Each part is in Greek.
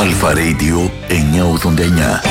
Αλφα Radio 989.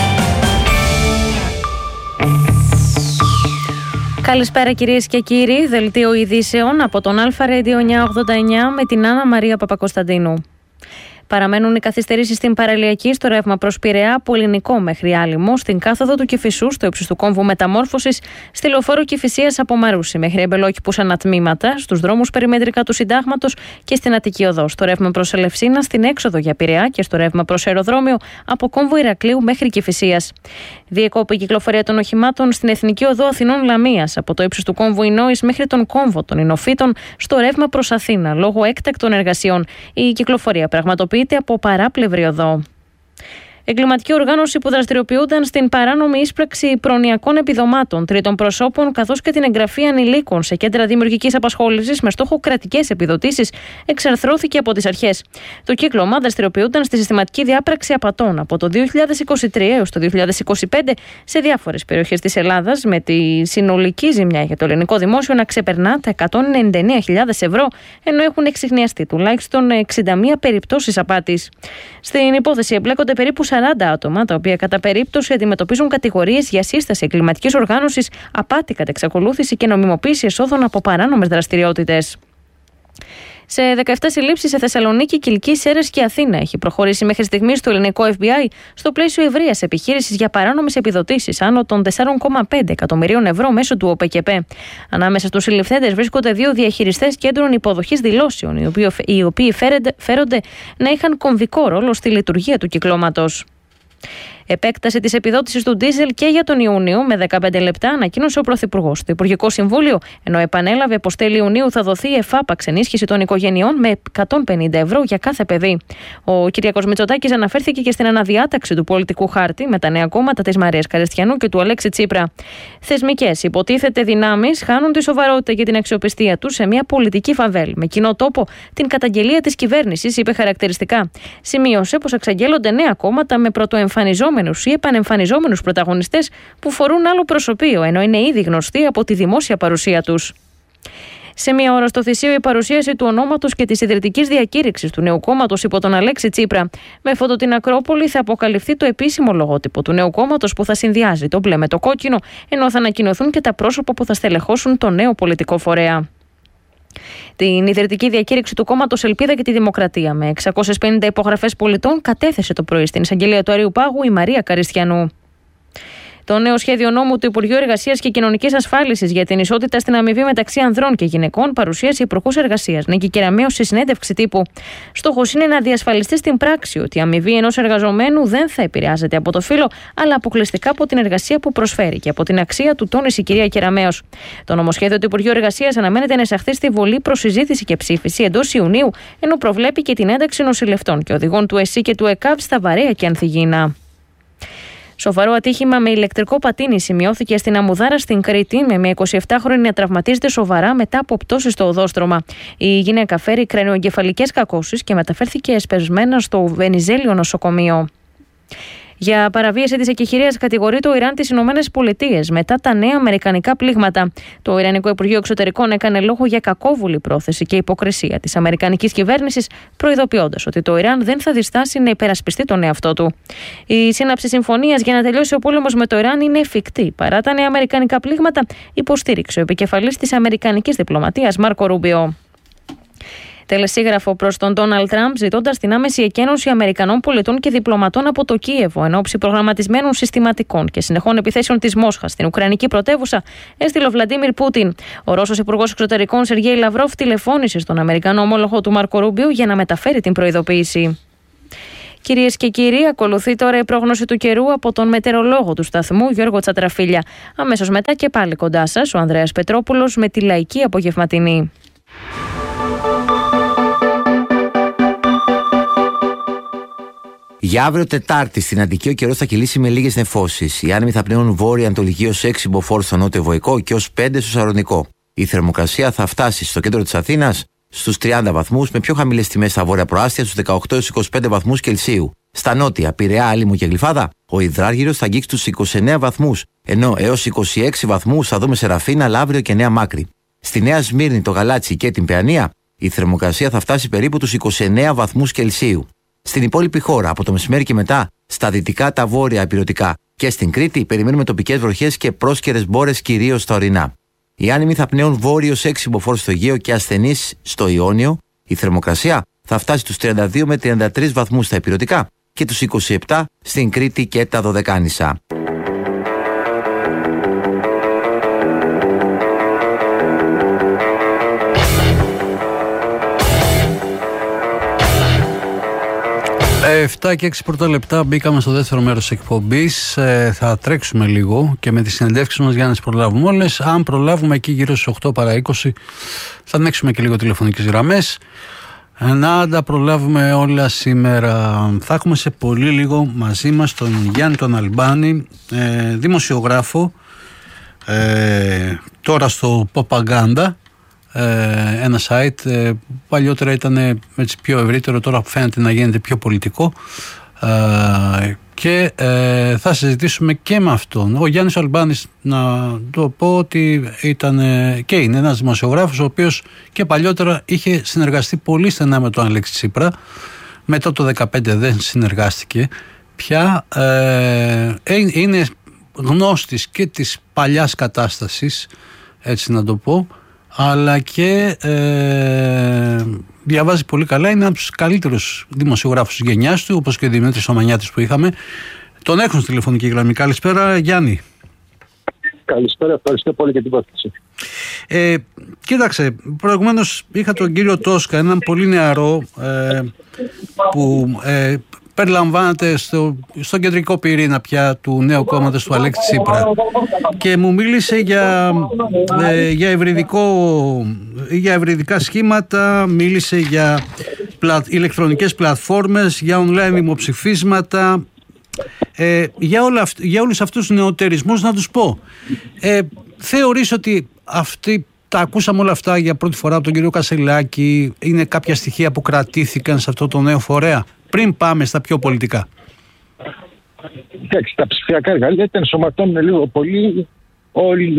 Καλησπέρα κυρίες και κύριοι, δελτίο ειδήσεων από τον Αλφα Radio 989 με την Άννα Μαρία Παπακοσταντίνου. Παραμένουν οι καθυστερήσεις στην παραλιακή στο ρεύμα προς Πειραιά από Ελληνικό μέχρι Άλυμο, στην κάθοδο του Κηφισού στο ύψος του κόμβου Μεταμόρφωσης, στη λεωφόρο Κηφισίας από Μαρούσι μέχρι Εμπελόκηπους ανατμήματα, στους δρόμους περιμέτρικα του Συντάγματος και στην Αττική Οδό, στο ρεύμα προς Ελευσίνα, στην έξοδο για Πειραιά και στο ρεύμα προς αεροδρόμιο από κόμβο Ηρακλείου μέχρι Κηφισίας. Διεκόπη η κυκλοφορία των οχημάτων στην Εθνική Οδό Αθηνών Λαμίας από το ύψος του κόμβου Ινόης μέχρι τον κόμβο των Ινοφύτων στο ρεύμα προς Αθήνα λόγω έκτακτων εργασιών. Η κυκλοφορία πραγματοποιείται από παράπλευρη οδό. Εγκληματική οργάνωση που δραστηριοποιούνταν στην παράνομη ίσπραξη προνοιακών επιδομάτων τρίτων προσώπων καθώς και την εγγραφή ανηλίκων σε κέντρα δημιουργικής απασχόλησης με στόχο κρατικές επιδοτήσεις εξαρθρώθηκε από τις αρχές. Το κύκλωμα δραστηριοποιούνταν στη συστηματική διάπραξη απατών από το 2023 έως το 2025 σε διάφορες περιοχές της Ελλάδας, με τη συνολική ζημιά για το ελληνικό δημόσιο να ξεπερνά τα 199.000 ευρώ, ενώ έχουν εξιχνιαστεί τουλάχιστον 61 περιπτώσεις απάτης. Στην υπόθεση εμπλέκονται περίπου 40 άτομα, τα οποία κατά περίπτωση αντιμετωπίζουν κατηγορίες για σύσταση εγκληματικής οργάνωσης, απάτη κατά εξακολούθηση και νομιμοποίηση εσόδων από παράνομες δραστηριότητες. Σε 17 συλλήψεις σε Θεσσαλονίκη, Κιλκή, Σέρρες και Αθήνα έχει προχωρήσει μέχρι στιγμής το ελληνικό FBI στο πλαίσιο ευρείας επιχείρησης για παράνομες επιδοτήσεις άνω των 4,5 εκατομμυρίων ευρώ μέσω του ΟΠΕΚΕΠΕ. Ανάμεσα στους συλληφθέντες βρίσκονται δύο διαχειριστές κέντρων υποδοχής δηλώσεων, οι οποίοι φέρονται να είχαν κομβικό ρόλο στη λειτουργία του κυκλώματος. Επέκταση της επιδότησης του ντίζελ και για τον Ιούνιο με 15 λεπτά ανακοίνωσε ο Πρωθυπουργός στο Υπουργικό Συμβούλιο, ενώ επανέλαβε πως τέλη Ιουνίου θα δοθεί εφάπαξ ενίσχυση των οικογενειών με 150 ευρώ για κάθε παιδί. Ο Κυριάκος Μητσοτάκης αναφέρθηκε και στην αναδιάταξη του πολιτικού χάρτη με τα νέα κόμματα της Μαρίας Καριστιανού και του Αλέξη Τσίπρα. Θεσμικές υποτίθεται δυνάμεις χάνουν τη σοβαρότητα και την αξιοπιστία τους σε μια πολιτική φαβέλ. Με κοινό τόπο την καταγγελία της κυβέρνησης, είπε χαρακτηριστικά. Σημείωσε πως εξαγγέλλονται νέα κόμματα με πρωτοεμφανιζόμενους ή επανεμφανιζόμενους πρωταγωνιστές που φορούν άλλο προσωπείο, ενώ είναι ήδη γνωστοί από τη δημόσια παρουσία τους. Σε μία ώρα στο Θησίο, η παρουσίαση του ονόματος και της ιδρυτικής διακήρυξης του νέου κόμματος υπό τον Αλέξη Τσίπρα. Με φώτο την Ακρόπολη θα αποκαλυφθεί το επίσημο λογότυπο του νέου κόμματος που θα συνδυάζει το μπλε με το κόκκινο, ενώ θα ανακοινωθούν και τα πρόσωπα που θα στελεχώσουν το νέο πολιτικό φορέα. Την ιδρυτική διακήρυξη του κόμματος Ελπίδα και τη Δημοκρατία με 650 υπογραφές πολιτών κατέθεσε το πρωί στην εισαγγελία του Αριού Πάγου η Μαρία Καριστιανού. Το νέο σχέδιο νόμου του Υπουργείου Εργασίας και Κοινωνικής Ασφάλισης για την ισότητα στην αμοιβή μεταξύ ανδρών και γυναικών παρουσίασε η Υπουργός Εργασίας Νίκη Κεραμέως σε συνέντευξη τύπου. Στόχος είναι να διασφαλιστεί στην πράξη ότι η αμοιβή ενός εργαζομένου δεν θα επηρεάζεται από το φύλο, αλλά αποκλειστικά από την εργασία που προσφέρει και από την αξία του, τόνισε η κυρία Κεραμέως. Το νομοσχέδιο του Υπουργείου Εργασίας αναμένεται να εισαχθεί στη Βουλή προς συζήτηση και ψήφιση εντός Ιουνίου, ενώ προβλέπει και την ένταξη νοσηλευτών και οδηγών του ΕΣΥ και του ΕΚΑΒ στα βαρέα και ανθυγιεινά. Σοβαρό ατύχημα με ηλεκτρικό πατίνι σημειώθηκε στην Αμμουδάρα στην Κρήτη, με μια 27χρονη να τραυματίζεται σοβαρά μετά από πτώση στο οδόστρωμα. Η γυναίκα φέρει κρανιοεγκεφαλικές κακώσεις και μεταφέρθηκε εσπευσμένα στο Βενιζέλιο νοσοκομείο. Για παραβίαση της εκεχηρίας κατηγορεί το Ιράν τις Ηνωμένες Πολιτείες μετά τα νέα αμερικανικά πλήγματα. Το Ιρανικό Υπουργείο Εξωτερικών έκανε λόγο για κακόβουλη πρόθεση και υποκρισία της αμερικανικής κυβέρνησης, προειδοποιώντας ότι το Ιράν δεν θα διστάσει να υπερασπιστεί τον εαυτό του. Η σύναψη συμφωνίας για να τελειώσει ο πόλεμος με το Ιράν είναι εφικτή παρά τα νέα αμερικανικά πλήγματα, υποστήριξε ο επικεφαλής της αμερικανικής διπλωματίας Μάρκο Ρούμπιο. Τελεσίγραφο προς τον Ντόναλντ Τραμπ, ζητώντας την άμεση εκένωση Αμερικανών πολιτών και διπλωματών από το Κίεβο εν ώψη προγραμματισμένων συστηματικών και συνεχών επιθέσεων της Μόσχας στην Ουκρανική πρωτεύουσα, έστειλε ο Βλαντίμιρ Πούτιν. Ο Ρώσος Υπουργός Εξωτερικών Σεργέη Λαυρόφ τηλεφώνησε στον Αμερικανό ομόλογο του Μάρκο Ρούμπιο για να μεταφέρει την προειδοποίηση. Κυρίες και κύριοι, ακολουθεί τώρα η πρόγνωση του καιρού από τον μετεωρολόγο του σταθμού Γιώργο Τσατραφίλια. Αμέσως μετά και πάλι κοντά σας ο Ανδρέας Πετρόπουλος με τη λαϊκή απογευματινή. Για αύριο Τετάρτη στην Αττική ο καιρός θα κυλήσει με λίγες νεφώσεις. Οι άνεμοι θα πνέουν βόρεια-ανατολική ως 6 μποφόρ στο νότιο Βοϊκό και ως 5 στο Σαρονικό. Η θερμοκρασία θα φτάσει στο κέντρο της Αθήνας στους 30 βαθμούς, με πιο χαμηλές τιμές στα βόρεια προάστια στους 18 έως 25 βαθμούς Κελσίου. Στα νότια, Πειραιά, Άλυμο και Γλυφάδα, ο υδράργυρος θα αγγίξει τους 29 βαθμούς, ενώ έως 26 βαθμούς θα δούμε σε Ραφίνα, Λαύριο και Νέα Μάκρη. Στη Νέα Σμύρνη, το Γαλάτσι και την Παιανία, η θερμοκρασία θα φτάσει περίπου τους 29 βαθμούς Κελσίου. Στην υπόλοιπη χώρα, από το μεσημέρι και μετά, στα δυτικά, τα βόρεια ηπειρωτικά και στην Κρήτη, περιμένουμε τοπικές βροχές και πρόσκαιρες μπόρες, κυρίως στα ορεινά. Οι άνεμοι θα πνέουν βόρειος 6 μποφόρ στο Αιγαίο και ασθενείς στο Ιόνιο. Η θερμοκρασία θα φτάσει τους 32 με 33 βαθμούς στα ηπειρωτικά και τους 27 στην Κρήτη και τα Δωδεκάνησα. Εφτά και 6 πρώτα λεπτά μπήκαμε στο δεύτερο μέρος της εκπομπής. Θα τρέξουμε λίγο και με τις συνεντεύξεις μας για να τις προλάβουμε όλες. Αν προλάβουμε εκεί γύρω στις 8 παρά 20 θα ανοίξουμε και λίγο τηλεφωνικές γραμμές να τα προλάβουμε όλα σήμερα. Θα έχουμε σε πολύ λίγο μαζί μας τον Γιάννη τον Αλμπάνη, δημοσιογράφο, τώρα στο Propaganda, ένα site που παλιότερα ήταν έτσι πιο ευρύτερο, τώρα φαίνεται να γίνεται πιο πολιτικό, και θα συζητήσουμε και με αυτόν. Ο Γιάννης Αλμπάνης, να το πω ότι ήταν και είναι ένας δημοσιογράφος ο οποίος και παλιότερα είχε συνεργαστεί πολύ στενά με τον Αλέξη Τσίπρα. Μετά το 2015 δεν συνεργάστηκε πια. Είναι γνώστης και της παλιάς κατάστασης, έτσι να το πω, αλλά και διαβάζει πολύ καλά. Είναι από τους καλύτερους δημοσιογράφους της γενιάς του, όπως και ο Δημήτρης Ομανιάτης που είχαμε. Τον έχουν στη τηλεφωνική γραμμή. Καλησπέρα, Γιάννη. Καλησπέρα, ευχαριστώ πολύ για την πρόσκληση. Κοίταξε, προηγουμένως είχα τον κύριο Τόσκα, έναν πολύ νεαρό που περιλαμβάνεται στο κεντρικό πυρήνα πια του νέου κόμματος του Αλέξη Τσίπρα, και μου μίλησε για ευρυδικά σχήματα, μίλησε για ηλεκτρονικές πλατφόρμες, για online δημοψηφίσματα, για όλους αυτούς τους νεοτερισμούς. Να τους πω, θεωρείς ότι τα ακούσαμε όλα αυτά για πρώτη φορά από τον κύριο Κασελάκη? Είναι κάποια στοιχεία που κρατήθηκαν σε αυτό το νέο φορέα, πριν πάμε στα πιο πολιτικά? Εντάξει, τα ψηφιακά εργαλεία τα ενσωματώνουν λίγο πολύ όλοι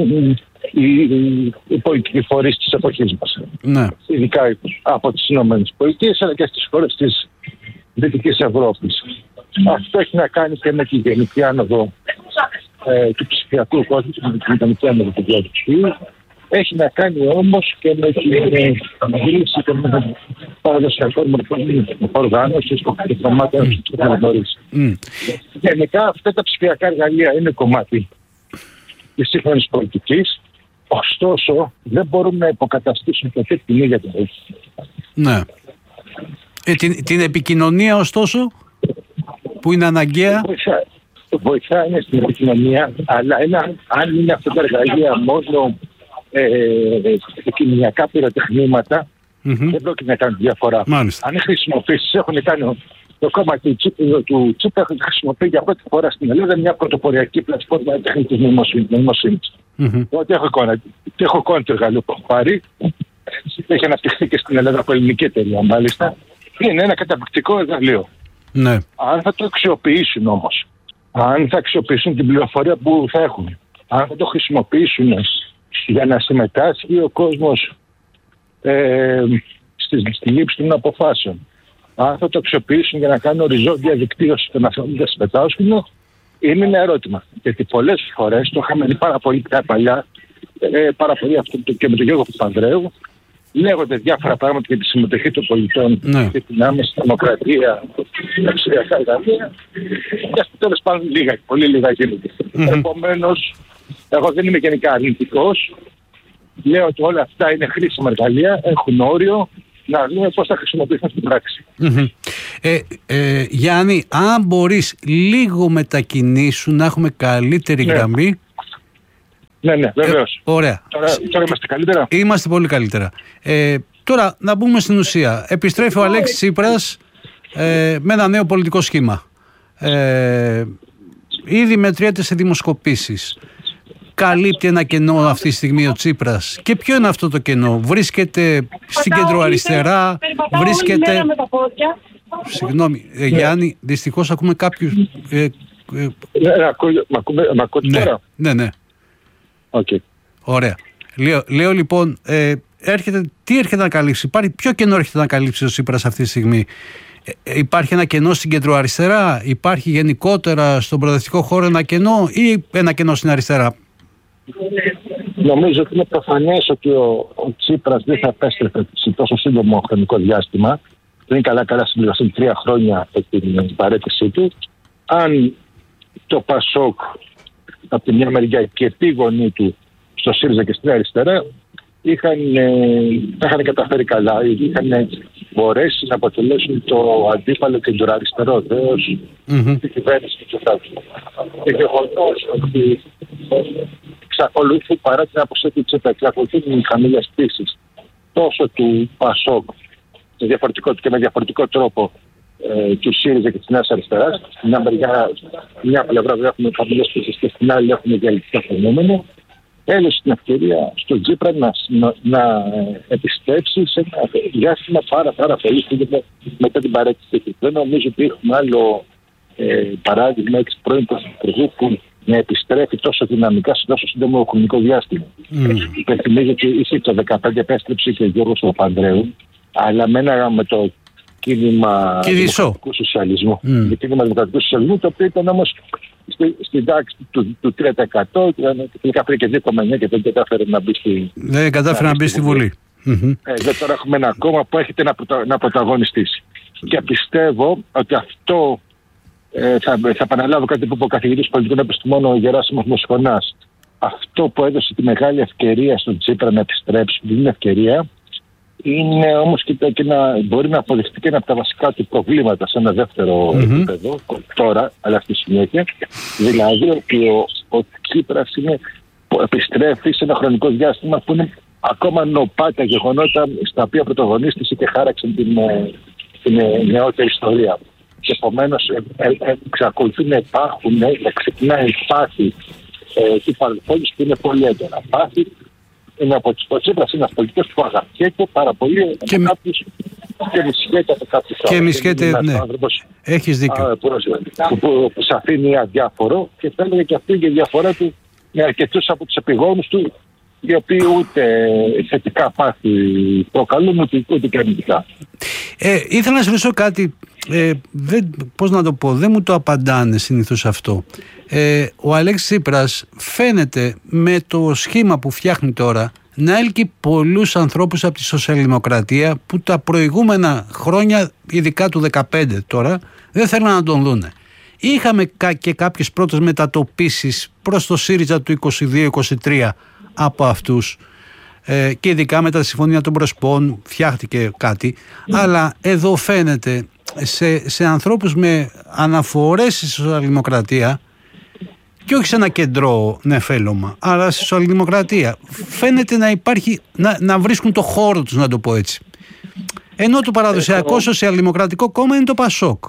οι πολιτικοί φορείς της εποχής μας. Ναι. Ειδικά από τις ΗΠΑ, αλλά και στις χώρες της Δυτικής Ευρώπης. Αυτό έχει να κάνει και με τη γενική άνοδο του ψηφιακού κόσμου, την γενική άνοδο του διαδικτύου. Έχει να κάνει όμως και με την λύση των παραδοσιακών μορφών οργάνωσης και κομμάτων που θα γνωρίσει. Γενικά αυτά τα ψηφιακά εργαλεία είναι κομμάτι της σύγχρονης πολιτικής, ωστόσο δεν μπορούμε να υποκαταστήσουμε ποτέ την ίδια την πολιτική. Ναι. Την επικοινωνία ωστόσο που είναι αναγκαία. Βοηθάει στην επικοινωνία, αλλά αν είναι αυτά τα εργαλεία μόνο επικοινωνιακά πυροτεχνήματα, δεν πρόκειται να κάνουν διαφορά. Μάλιστα. Αν οι χρησιμοποιήσεις έχουν κάνει το κόμμα του Τσίπρα, έχουν χρησιμοποιήσει για πρώτη φορά στην Ελλάδα μια πρωτοποριακή πλατφόρμα τεχνητής νοημοσύνης. Ό,τι έχω εικόνα του εργαλείου που έχω πάρει, έχει αναπτυχθεί και στην Ελλάδα από ελληνική εταιρεία μάλιστα. Είναι ένα καταπληκτικό εργαλείο. Ναι. Αν θα το αξιοποιήσουν όμως, αν θα αξιοποιήσουν την πληροφορία που θα έχουν, αν θα το χρησιμοποιήσουν για να συμμετάσχει ο κόσμος στη λήψη των αποφάσεων, αν θα το αξιοποιήσουν για να κάνουν οριζόντια δικτύωση των ανθρώπων που θα συμμετάσχουν, είναι ένα ερώτημα. Γιατί πολλές φορές το είχαμε δει πάρα πολύ παλιά, πάρα πολύ αυτό και με τον Γιώργο Παπανδρέου, λέγονται διάφορα πράγματα για τη συμμετοχή των πολιτών και την άμεση δημοκρατία, τα ψηφιακά εργαλεία, και αυτό τέλος πάντων πολύ λίγα γίνεται. Επομένως, εγώ δεν είμαι γενικά αρνητικός. Λέω ότι όλα αυτά είναι χρήσιμα εργαλεία, έχουν όριο, να δούμε πώς θα χρησιμοποιηθούν στην πράξη. Γιάννη, αν μπορείς λίγο μετακινήσου να έχουμε καλύτερη γραμμή. Ναι, βεβαίως. Ωραία. Τώρα είμαστε καλύτερα. Είμαστε πολύ καλύτερα. Τώρα να μπούμε στην ουσία. Επιστρέφει ο Αλέξης Τσίπρας με ένα νέο πολιτικό σχήμα. Ήδη μετριέται σε δημοσκοπήσεις. Καλύπτει ένα κενό αυτή τη στιγμή ο Τσίπρας. Και ποιο είναι αυτό το κενό? Βρίσκεται στην κεντροαριστερά, βρίσκεται... Συγγνώμη, Γιάννη, δυστυχώς ακούμε κάποιους... Μ' ακούτε τώρα? Ναι. Okay. Ωραία. Λέω λοιπόν, τι έρχεται να καλύψει? Ποιο κενό έρχεται να καλύψει ο Τσίπρας αυτή τη στιγμή? Υπάρχει ένα κενό στην κεντροαριστερά, υπάρχει γενικότερα στον προοδευτικό χώρο ένα κενό ή ένα κενό στην αριστερά? Νομίζω ότι είναι προφανές ότι ο Τσίπρας δεν θα επέστρεφε σε τόσο σύντομο χρονικό διάστημα. Δεν είναι καλά συμπληρωθούν 3 χρόνια από την παρέτησή του. Αν το ΠΑΣΟΚ από τη μια μεριά και επίγονοι του στο ΣΥΡΙΖΑ και στην αριστερά τα είχαν καταφέρει καλά, είχαν μπορέσει να αποτελέσουν το αντίπαλο κεντροαριστερό δέος στην κυβέρνηση του Τσίπρα. Και γεγονός ότι εξακολουθεί παρά την άποψη του Τσίπρα, εξακολουθούν οι χαμηλές πτήσεις τόσο του ΠΑΣΟΚ και με διαφορετικό τρόπο του ΣΥΡΙΖΑ και της Νέας Αριστεράς. Μια πλευρά δεν έχουμε χαμηλές πτήσεις και στην άλλη έχουμε διαλυτικά φαινόμενα. Έδωσε την ευκαιρία στον Τσίπρα να επιστρέψει σε ένα διάστημα πάρα πολύ σύντομο μετά την παρέτηση. Δεν νομίζω ότι έχουμε άλλο παράδειγμα εξ πρώην πρωθυπουργού που να επιστρέφει τόσο δυναμικά σε τόσο σύντομο χρονικό διάστημα. Υπενθυμίζω ότι είσαι το 2015 επέστρεψε και ο Γιώργος Παπανδρέου, αλλά με το κίνημα δημοκρατικού σοσιαλισμού. Το κίνημα δημοκρατικού σοσιαλισμού, το οποίο ήταν όμως στην τάξη του 3%, τελικά πήρε και 2,9% και δεν κατάφερε να μπει στη. Δεν κατάφερε να μπει στη Βουλή. Εδώ τώρα έχουμε ένα κόμμα που έχετε να πρωταγωνιστήσει. Και πιστεύω ότι αυτό θα επαναλάβω κάτι που είπε ο καθηγητής πολιτικών επιστημών ο Γεράσιμος Μοσχονάς. Αυτό που έδωσε τη μεγάλη ευκαιρία στον Τσίπρα να επιστρέψει, την ευκαιρία, είναι όμως και μπορεί να αποδειχτεί και ένα από τα βασικά του προβλήματα σε ένα δεύτερο επίπεδο, τώρα, αλλά στη συνέχεια. Δηλαδή ότι ο Τσίπρας επιστρέφει σε ένα χρονικό διάστημα που είναι ακόμα νοπά τα γεγονότα στα οποία πρωταγωνίστησε και χάραξε την νεότερη ιστορία. Και επομένως εξακολουθεί να υπάρχουν, να ξεκινάει η πάθη του παρελθόντος που είναι πολύ έντονα. Πάθη είναι ο Τσίπρας είναι ένας πολιτικός που αγαπιέται πάρα πολύ από κάποιους και μισχέται από κάποιους. Και μισχέται, ναι. Έχεις δίκιο. Που σε αφήνει αδιάφορο και θα έλεγε και αυτή η διαφορά του με αρκετούς από τους επιγόνους του, οι οποίοι ούτε θετικά πάθη προκαλούν ούτε και αρνητικά. Ήθελα να σε ρωτήσω κάτι, πώς να το πω, δεν μου το απαντάνε συνήθως αυτό. Ο Αλέξης Τσίπρας φαίνεται με το σχήμα που φτιάχνει τώρα να έλκει πολλούς ανθρώπους από τη σοσιαλδημοκρατία που τα προηγούμενα χρόνια, ειδικά του 2015 τώρα, δεν θέλουν να τον δούνε. Είχαμε και κάποιες πρώτες μετατοπίσεις προς το ΣΥΡΙΖΑ του 22-23 από αυτούς και ειδικά μετά τη Συμφωνία των Πρεσπών φτιάχτηκε κάτι, αλλά εδώ φαίνεται σε ανθρώπους με αναφορές στη σοσιαλδημοκρατία και όχι σε ένα κεντρό νεφέλωμα, αλλά στη σοσιαλδημοκρατία φαίνεται να υπάρχει, να βρίσκουν το χώρο τους, να το πω έτσι. Ενώ το παραδοσιακό σοσιαλδημοκρατικό κόμμα είναι το ΠΑΣΟΚ.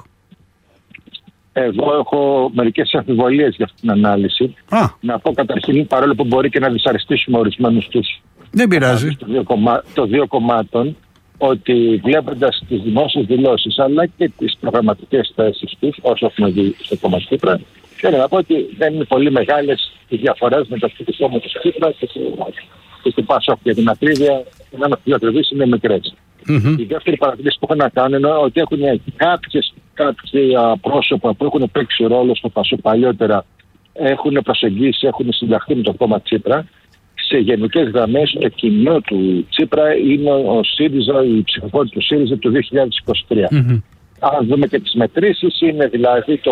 Εγώ έχω μερικές αμφιβολίες για αυτή την ανάλυση. Να πω καταρχήν, παρόλο που μπορεί και να δυσαρεστήσουμε ορισμένους τους. Δεν πειράζει. Των δύο κομμάτων, ότι βλέποντας τις δημόσιες δηλώσεις αλλά και τις προγραμματικές θέσεις τους, όσο έχουμε δει στο κόμμα Τσίπρα, θέλω να πω ότι δεν είναι πολύ μεγάλες οι διαφορές μεταξύ του κόμματος Τσίπρα και του ΠΑΣΟΚ. Για την ακρίβεια, οι διαφορές είναι μικρές. Η δεύτερη παρατήρηση που έχω να κάνω είναι ότι έχουν κάποια πρόσωπα που έχουν παίξει ρόλο στο ΠΑΣΟΚ παλιότερα, έχουν προσεγγίσει, έχουν συνταχθεί με το κόμμα Τσίπρα. Σε γενικές γραμμές, το κοινό του Τσίπρα είναι ο ΣΥΡΙΖΑ, οι ψηφοφόροι του ΣΥΡΙΖΑ του 2023. Αν δούμε και τις μετρήσεις, είναι δηλαδή το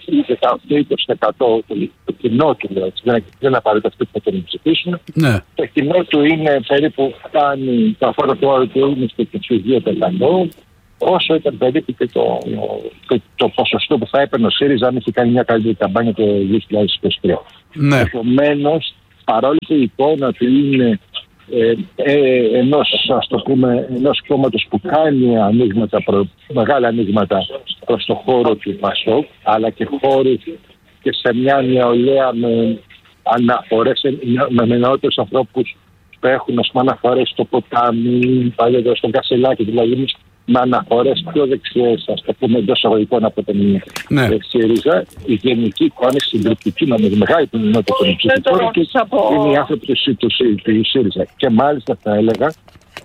20% το κοινό του, δεν απαραίτητα αυτοί που θα τον ψηφίσουν. Το κοινό του είναι περίπου, φτάνει, το αφορά το όρο του είναι στο 22%, όσο ήταν περίπου και το ποσοστό που θα έπαιρνε ο ΣΥΡΙΖΑ αν είχε κάνει μια καλύτερη καμπάνια το 2023. Επομένως, παρόλο που η εικόνα του είναι ενός κόμματος που κάνει μεγάλα ανοίγματα προς το χώρο του ΠΑΣΟΚ, αλλά και χώρους και σε μια νεολαία με αναφορές, με νεότερους ανθρώπους που έχουν αναφορές στο ποτάμι, παλιότερα στον Κασελάκη, δηλαδή με αναφορές πιο δεξιές, ας το πούμε εντός εισαγωγικών από τον ΣΥΡΙΖΑ. Η γενική εικόνα, η συντριπτική, με μεγάλη κοινότητα των ψηφοφόρων είναι οι άνθρωποι του ΣΥΡΙΖΑ. Και μάλιστα θα έλεγα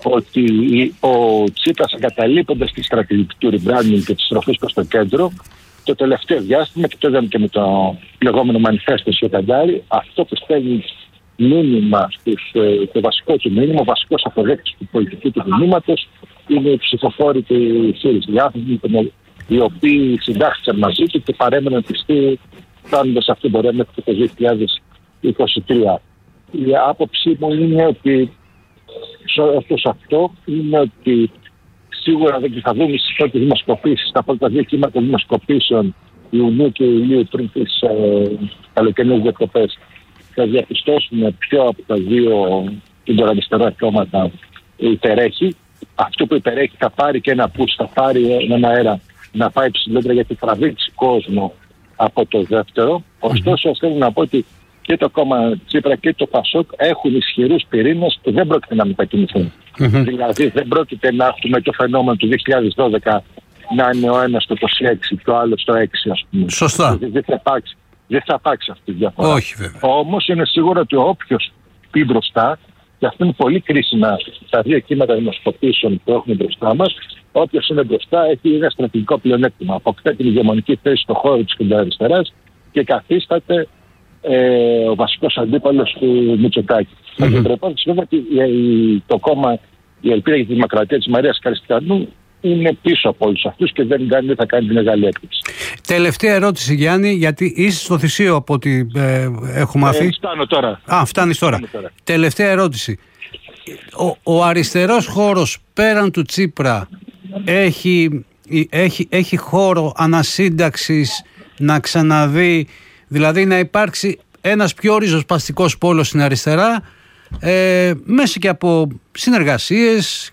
ότι ο Τσίπρας, εγκαταλείποντας τη στρατηγική του rebranding και τις στροφές προς το κέντρο, το τελευταίο διάστημα, και το είδαμε και με το λεγόμενο μανιφέστο Σιωταντάρη, αυτό που στέλνει μήνυμα, το βασικό του μήνυμα, ο βασικός αποδέκτης του πολιτικού του μηνύματος, είναι οι ψηφοφόροι του ΣΥΡΙΖΑ, οι οποίοι συντάχθηκαν μαζί του και παρέμεναν πιστοί, φτάνοντας αυτή την πορεία μέχρι το 2023. Η άποψή μου είναι ότι αυτό είναι ότι σίγουρα δεν θα δούμε στις πρώτες δημοσκοπήσεις, τα πρώτα δύο κύματα δημοσκοπήσεων Ιουνίου και Ιουλίου πριν τις καλοκαιρινές διακοπές, θα διαπιστώσουμε ποιο από τα δύο κεντροαριστερά κόμματα υπερέχει. Αυτό που υπερέχει θα πάρει και ένα push, θα πάρει έναν αέρα να πάει ψηλότερα, γιατί θα βρήξει κόσμο από το δεύτερο. Ωστόσο, θέλω να πω ότι και το κόμμα Τσίπρα και το Πασόκ έχουν ισχυρούς πυρήνες που δεν πρόκειται να μετακινηθούν. Δηλαδή, δεν πρόκειται να έχουμε το φαινόμενο του 2012 να είναι ο ένας στο 26 και ο άλλος στο 6, ας πούμε. Σωστά. Δεν θα υπάρξει αυτή η διαφορά. Όχι, βέβαια. Όμως είναι σίγουρο ότι όποιος πει μπροστά, και αυτό είναι πολύ κρίσιμα τα δύο κύματα δημοσκοπήσεων που έχουμε μπροστά μας, όποιος είναι μπροστά έχει ένα στρατηγικό πλεονέκτημα. Αποκτά την ηγεμονική θέση στον χώρο της κεντροαριστεράς και καθίσταται ο βασικός αντίπαλος του Μητσοτάκη. Θα προπάρξει βέβαια ότι το κόμμα, η Ελπίδα για τη Δημοκρατία της Μαρίας Καριστιανού είναι πίσω από όλους αυτούς και δεν θα κάνει τη μεγάλη έκπληξη. Τελευταία ερώτηση, Γιάννη, γιατί είσαι στο θυσίο από ό,τι έχουμε αφήσει. Φτάνω τώρα. Φτάνεις τώρα. Τελευταία ερώτηση. Ο αριστερός χώρος πέραν του Τσίπρα έχει χώρο ανασύνταξης να ξαναδεί, δηλαδή να υπάρξει ένας πιο ριζοσπαστικός πόλος στην αριστερά, μέσα και από συνεργασίες.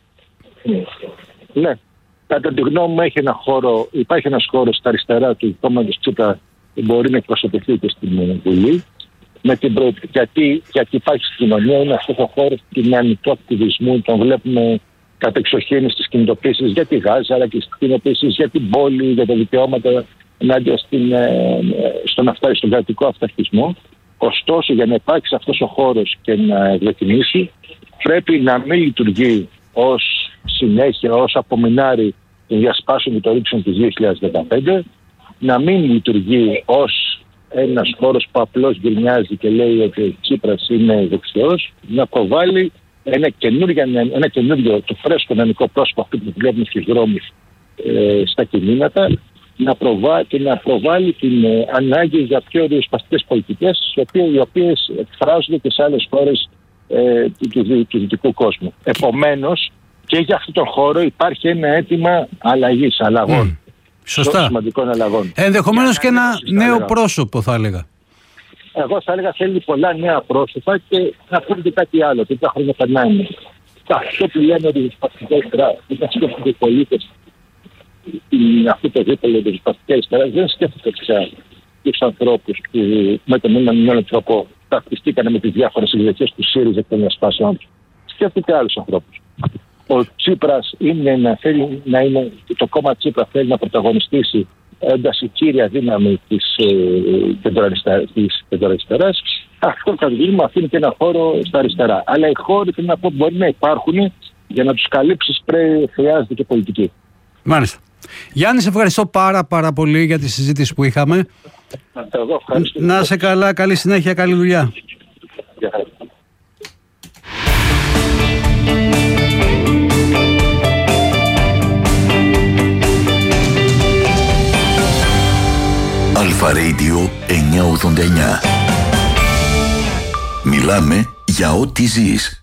Ναι. Κατά τη γνώμη μου υπάρχει ένας χώρος στα αριστερά του κόμματος Τσίπρα που μπορεί να εκπροσωπηθεί και στην Βουλή. Γιατί υπάρχει στην κοινωνία, είναι αυτό ο χώρος του κοινωνικού ακτιβισμού, τον βλέπουμε κατ' εξοχήν στις κινητοποίησεις για τη Γάζα, αλλά και στις κινητοποίησεις για την πόλη, για τα δικαιώματα ενάντια στον κρατικό αυταρχισμό. Ωστόσο, για να υπάρξει αυτός ο χώρος και να ευδοκιμήσει, πρέπει να μην λειτουργεί ως συνέχεια, ως απομεινάρι των διασπάσεων και των ρίξεων της 2015, να μην λειτουργεί ως ένας χώρος που απλώς γκρινιάζει και λέει ότι ο Τσίπρας είναι δεξιός, να προβάλλει ένα καινούργιο, το φρέσκο νεανικό πρόσωπο αυτό που βλέπουμε στους δρόμους, στα κινήματα, να προβάλλει την ανάγκη για πιο ριζοσπαστικές πολιτικές, οι οποίες εκφράζονται και σε άλλες χώρες του δυτικού κόσμου. Επομένως, και για αυτόν τον χώρο υπάρχει ένα αίτημα αλλαγών. Σωστά. Σημαντικών αλλαγών. Ενδεχομένως και ένα νέο πρόσωπο, θα έλεγα. Εγώ θα έλεγα θέλει πολλά νέα πρόσωπα και να πούμε και κάτι άλλο. Τι τα χρόνια περνάνε. Αυτό που λένε ότι οι ριζοσπαστικές αριστερά, ήταν σκέφτονται οι πολίτες, αυτό το δίπολο της ριζοσπαστικής αριστερά, δεν σκέφτονται πια τους ανθρώπους που με τον έναν τρόπο ταυτιστήκαν με τις διάφορες εκδοχές του ΣΥΡΙΖΑ και των διασπάσεων του. Σκέφτεται άλλους ανθρώπους. Ο Τσίπρας το κόμμα Τσίπρα θέλει να πρωταγωνιστήσει ένταση κύρια δύναμη της κεντροαριστεράς. Αυτό κατά τη γνώμη μου αφήνει και ένα χώρο στα αριστερά. Αλλά οι χώροι που μπορεί να υπάρχουν, για να τους καλύψεις χρειάζεται και πολιτική. Μάλιστα. Γιάννη, σε ευχαριστώ πάρα πολύ για τη συζήτηση που είχαμε. Εγώ ευχαριστώ. Να είσαι καλά, καλή συνέχεια, καλή δουλειά. Αλφα Radio 989. Μιλάμε για ό,τι ζεις.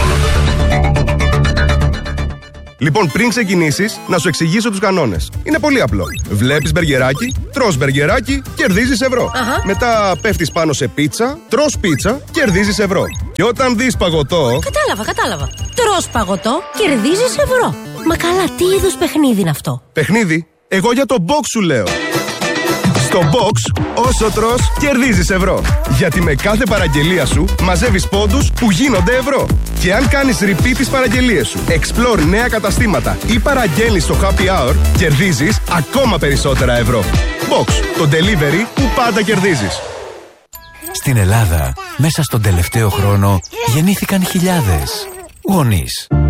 Λοιπόν, πριν ξεκινήσεις, να σου εξηγήσω τους κανόνες. Είναι πολύ απλό. Βλέπεις μπεργκεράκι, τρως μπεργκεράκι, κερδίζεις ευρώ. Μετά πέφτεις πάνω σε πίτσα, τρως πίτσα, κερδίζεις ευρώ. Και όταν δεις παγωτό... Κατάλαβα. Τρως παγωτό, κερδίζεις ευρώ. Μα καλά, τι είδους παιχνίδι είναι αυτό? Παιχνίδι? Εγώ για το box σου λέω. Στο box, όσο τρως, κερδίζεις ευρώ. Γιατί με κάθε παραγγελία σου μαζεύεις πόντους που γίνονται ευρώ. Και αν κάνεις repeat τις παραγγελίες σου, explore νέα καταστήματα ή παραγγέλνεις στο happy hour, κερδίζεις ακόμα περισσότερα ευρώ. Box, το delivery που πάντα κερδίζεις. Στην Ελλάδα, μέσα στον τελευταίο χρόνο, γεννήθηκαν χιλιάδες γονείς.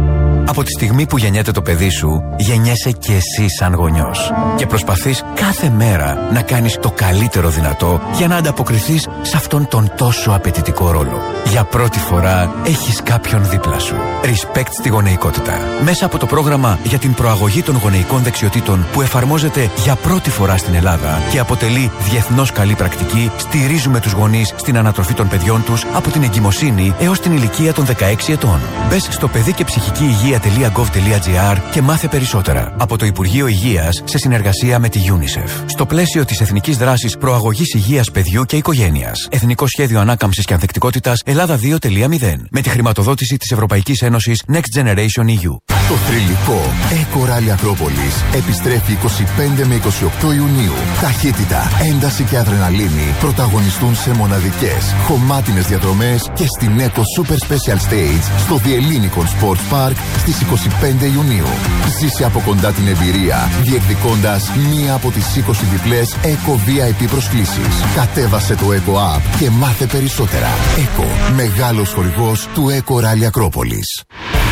Από τη στιγμή που γεννιέται το παιδί σου, γεννιέσαι και εσύ σαν γονιός. Και προσπαθείς κάθε μέρα να κάνεις το καλύτερο δυνατό για να ανταποκριθείς σε αυτόν τον τόσο απαιτητικό ρόλο. Για πρώτη φορά έχεις κάποιον δίπλα σου. Respect στη γονεϊκότητα. Μέσα από το πρόγραμμα για την προαγωγή των γονεϊκών δεξιοτήτων που εφαρμόζεται για πρώτη φορά στην Ελλάδα και αποτελεί διεθνώς καλή πρακτική, στηρίζουμε τους γονείς στην ανατροφή των παιδιών τους από την εγκυμοσύνη έως την ηλικία των 16 ετών. Μπες στο παιδικεψυχικηυγεία.gov.gr και μάθε περισσότερα από το Υπουργείο Υγείας σε συνεργασία με τη UNICEF. Στο πλαίσιο της Εθνικής Δράσης Προαγωγής Υγείας Παιδιού και Οικογένειας. Εθνικό Σχέδιο Ανάκαμψης και Ανθεκτικότητας Ελλάδα 2.0. Με τη χρηματοδότηση της Ευρωπαϊκής Ένωσης Next Generation EU. Το θρυλικό Eco Rally Ακρόπολης επιστρέφει 25 με 28 Ιουνίου. Ταχύτητα, ένταση και αδρεναλίνη πρωταγωνιστούν σε μοναδικές, χωμάτινες διαδρομές και στην Eco Super Special Stage στο The Ellinikon Sports Park στις 25 Ιουνίου. Ζήσε από κοντά την εμπειρία, διεκδικώντας μία από τις 20 διπλές Eco VIP προσκλήσεις. Κατέβασε το Eco App και μάθε περισσότερα. Eco, μεγάλος χορηγός του Eco Rally Ακρόπολης.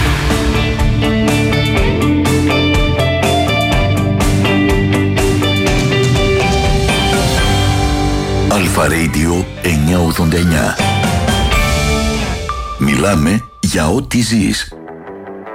Αλφα Radio 989. Μιλάμε για ό,τι ζεις.